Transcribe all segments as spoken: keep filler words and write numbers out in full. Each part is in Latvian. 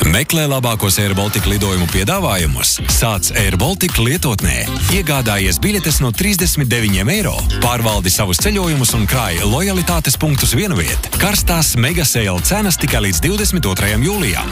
Meklē labākos Air Baltica lidojumu piedāvājumus. Sāc Air Baltica lietotnē. Iegādājies biļetes no trīsdesmit deviņiem eiro. Pārvaldi savus ceļojumus un krāj lojalitātes punktus vienviet. Karstās mega sale cenas tikai līdz divdesmit otrajam jūlijam.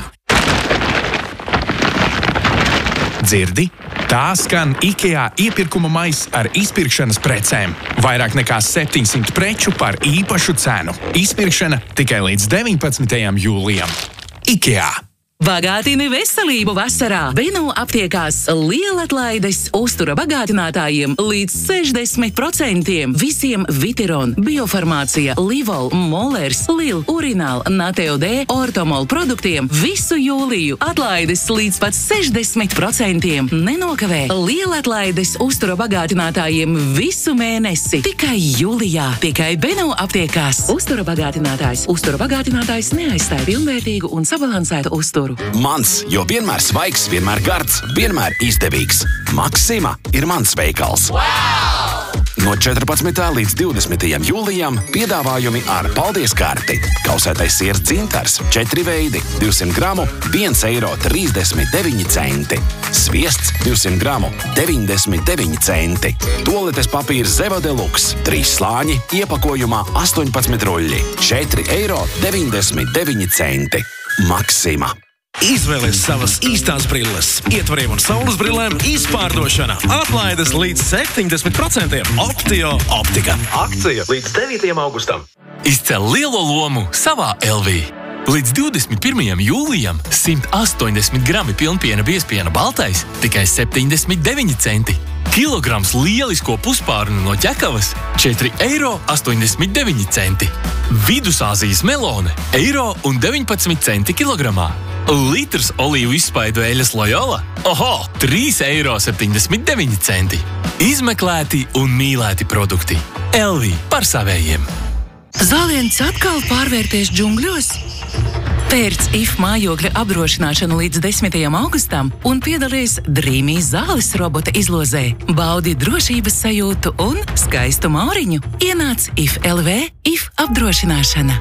Dzirdi? Tā skan IKEA iepirkuma maiss ar izpirkšanas precēm. Vairāk nekā septiņsimt preču par īpašu cenu. Izpirkšana tikai līdz deviņpadsmitajam jūlijam. IKEA. Bagātini veselību vasarā. Benu aptiekās lielatlaides uztura bagātinātājiem līdz sešdesmit procentiem. Visiem Vitiron, Biofarmācija, Livol, Molers, Lil, Urinal, Nateo D, Ortomol produktiem visu jūliju. Atlaides līdz pat sešdesmit procentiem. Nenokavē lielatlaides uztura bagātinātājiem visu mēnesi. Tikai jūlijā. Tikai Benu aptiekās. Uztura bagātinātājs. Uztura bagātinātājs neaizstāj pilnvērtīgu un sabalansētu uzturu. Mans, jo vienmēr svaigs, vienmēr gards, vienmēr izdevīgs. Maxima ir mans veikals. Wow! No četrpadsmitā līdz divdesmitajam jūlijam piedāvājumi ar paldies karti. Kausētais siers dzintars, četri veidi, divsimt gramu, viens eiro trīsdesmit deviņi centi. Sviests divsimt gramu, deviņdesmit deviņi centi. Toaletes papīrs Zeva Deluxe, trīs slāņi, iepakojumā astoņpadsmit ruļļi, četri eiro deviņdesmit deviņi centi. Maxima. Izvēlies savas īstās brilles. Ietvariem un saules brillēm izpārdošana. Atlaides līdz septiņdesmit procentiem. Optio optika. Akcija līdz devītajam augustam. Izcel lielo lomu savā L V. Līdz divdesmit pirmajam jūlijam simt astoņdesmit grami pilnpiena biezpiena baltais tikai septiņdesmit deviņi centi. Kilograms lielisko puspārnu no ķekavas četri eiro astoņdesmit deviņi centi. Vidusāzijas melone eiro un deviņpadsmit centi kilogramā. Litrs olīvu izspaidu eļas Loyola oho, trīs eiro septiņdesmit deviņi centi. Izmeklēti un mīlēti produkti. L V par savējiem. Zāliens atkal pārvērties džungļos? Pērc I F mājokļa apdrošināšanu līdz desmitajam augustam un piedalies Dreamy zāles robota izlozē. Baudi drošības sajūtu un skaistu mauriņu. Ienāc I F L V I F apdrošināšana.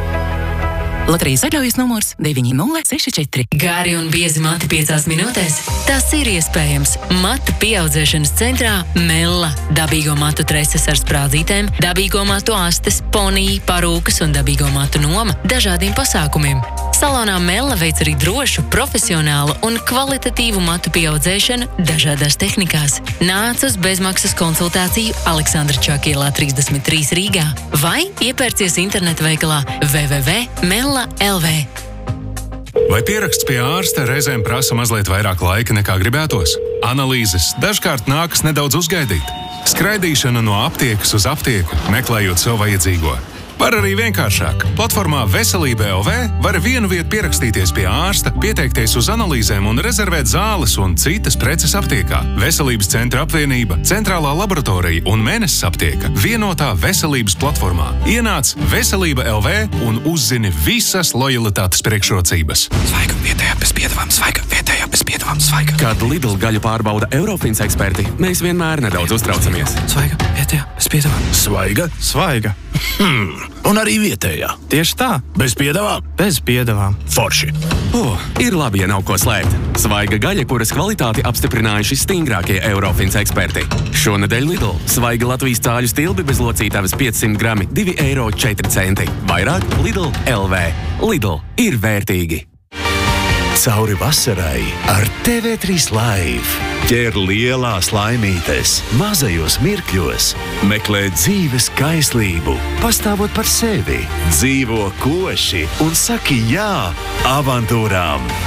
Loterijas atļaujas numurs deviņi nulle seši četri. Gari un biezi mati piecās minūtēs? Tas ir iespējams. Matu pieaudzēšanas centrā Mella. Dabīgo matu treses ar sprādzītēm, dabīgo matu astes, ponija, parūkas un dabīgo matu noma dažādiem pasākumiem. Salonā Mella veic arī drošu, profesionālu un kvalitatīvu matu pieaudzēšanu dažādās tehnikās. Nāc uz bezmaksas konsultāciju Aleksandra Čakielā trīsdesmit trīs Rīgā vai iepērcies internetu veikalā w w w punkt mella punkt l v. Vai pieraksts pie ārsta reizēm prasa mazliet vairāk laika nekā gribētos? Analīzes dažkārt nākas nedaudz uzgaidīt. Skraidīšana no aptiekas uz aptieku, meklējot sev vajadzīgo. Var arī vienkāršāk. Platformā Veselība L V var vienu vietu pierakstīties pie ārsta, pieteikties uz analīzēm un rezervēt zāles un citas preces aptiekā. Veselības centra apvienība, centrālā laboratorija un Mēnesis aptieka vienotā veselības platformā. Ienāc Veselība L V un uzzini visas lojalitātes priekšrocības. Svaiga vietējā bez piedevām, svaiga vietējā bez piedevām, svaiga. Kad Lidl gaļu pārbauda Eurofins eksperti, mēs vienmēr nedaudz uztraucamies. Svaiga vietējā bez piedevām. Svaiga? Svaiga. Hmm. Un arī vietējā. Tieši tā. Bez piedevām? Bez piedevām. Forši. Oh, ir labi, ja nav ko slēpt. Svaiga gaļa, kuras kvalitāti apstiprinājuši stingrākie Eurofins eksperti. Šonedēļ Lidl. Svaiga Latvijas cāļu stilbi bez locītavas piecsimt grami, divi eiro četri centi. Vairāk Lidl L V. Lidl ir vērtīgi. Cauri vasarai ar T V trīs Live. Ķer lielās laimītes, mazajos mirkļos, meklē dzīves kaislību, pastāvot par sevi, dzīvo koši un saki jā avantūrām.